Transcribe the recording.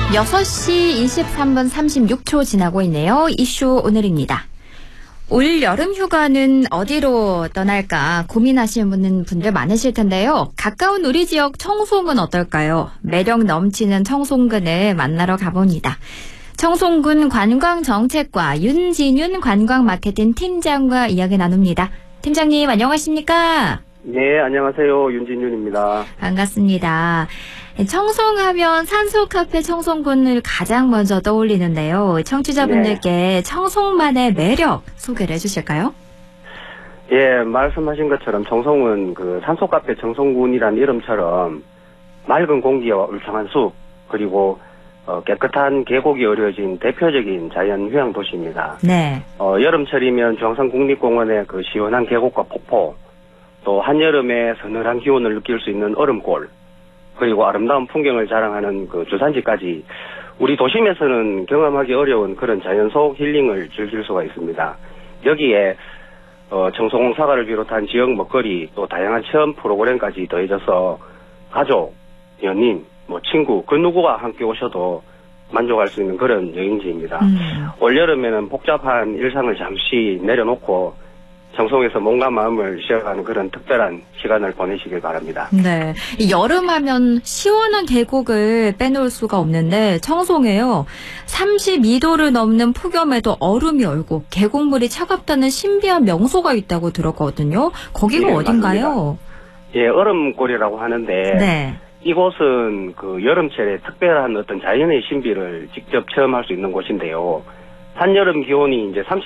6시 23분 36초 지나고 있네요. 이슈 오늘입니다. 올 여름 휴가는 어디로 떠날까 고민하시는 분들 많으실 텐데요. 가까운 우리 지역 청송은 어떨까요? 매력 넘치는 청송군을 만나러 가봅니다. 청송군 관광정책과 윤진윤 관광마케팅 팀장과 이야기 나눕니다. 팀장님 안녕하십니까? 네, 안녕하세요. 윤진윤입니다. 반갑습니다. 청송하면 산소카페 청송군을 가장 먼저 떠올리는데요. 청취자분들께 네. 청송만의 매력 소개를 해주실까요? 예, 말씀하신 것처럼 청송은 그 산소카페 청송군이란 이름처럼 맑은 공기와 울창한 숲, 그리고 깨끗한 계곡이 어우러진 대표적인 자연 휴양 도시입니다. 네. 여름철이면 중앙산 국립공원의 그 시원한 계곡과 폭포, 또 한여름에 서늘한 기온을 느낄 수 있는 얼음골, 그리고 아름다운 풍경을 자랑하는 그 주산지까지 우리 도심에서는 경험하기 어려운 그런 자연 속 힐링을 즐길 수가 있습니다. 여기에 청송 사과를 비롯한 지역 먹거리, 또 다양한 체험 프로그램까지 더해져서 가족, 연인, 친구, 그 누구와 함께 오셔도 만족할 수 있는 그런 여행지입니다. 올여름에는 복잡한 일상을 잠시 내려놓고 청송에서 몸과 마음을 쉬어가는 그런 특별한 시간을 보내시길 바랍니다. 네. 여름하면 시원한 계곡을 빼놓을 수가 없는데 청송에요. 32도를 넘는 폭염에도 얼음이 얼고 계곡물이 차갑다는 신비한 명소가 있다고 들었거든요. 거기가 네, 어딘가요? 맞습니다. 예, 얼음골이라고 하는데 네. 이곳은 그 여름철에 특별한 어떤 자연의 신비를 직접 체험할 수 있는 곳인데요. 한여름 기온이 이제